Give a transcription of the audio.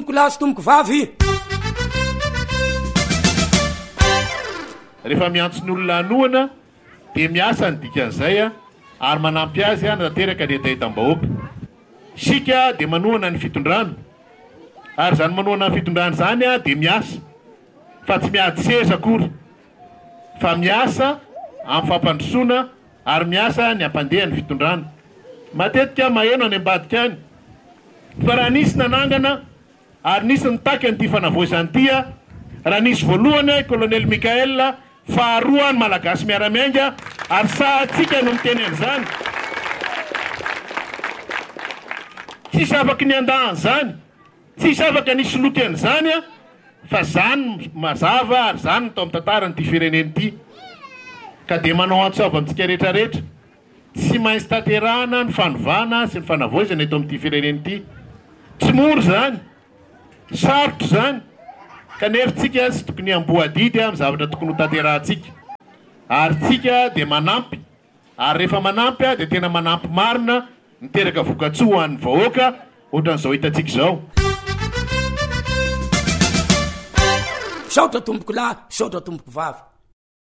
tomboko lahy sy tomboko vavy. Rehefa miantso ny olona anoana dia miasa ny dikan'izay ary manampy azy nateraka ny etaetam-bahoaka. Sika dia manohana ny fitondrana ary zany manohana ny fitondrana zany dia miasa fa tsy miady seza akory fa miasa amin'ny fampandrosoana ary miasa ny ampandeha ny fitondrana. Matetika maheno any ambadika any fa raha nisy nanangana ary nisy nitaky an'ity fanavoazany ity raha nisy voalohany kolonely Mikael faharoa ny malagasy miaramiainga ary sahatsika no miteny an'izany. Tsisy afaka ny andahan zany, tsisy afaka nisy loky an'izany fa zany mazava ary zany no tao amin'ny tantaranyity fireneny ity. Ka dia manao antsoava amintsika rehetrarehetra tsy maintsy tanterahana ny fanovana sy ny fanavoazana eto amin'ity fireneny ity. Tsy moro zany, sarotro zany, kanefa tsika tsy tokony amboadidy amin'ny zavatra tokony ho tanterahantsika. Ary tsika dia manampy, ary rehefa manampy dia tena manampy marina miteraka vokatsoa ho an'ny vahoaka ohatran'izao hitantsika izao. Saotra tomboko lahy, saotra tomboko vavy.